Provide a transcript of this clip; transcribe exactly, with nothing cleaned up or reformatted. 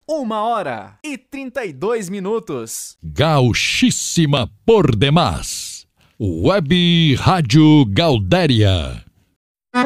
Uma hora e trinta e dois minutos. Gauchíssima por demais. Web Rádio Gaudéria.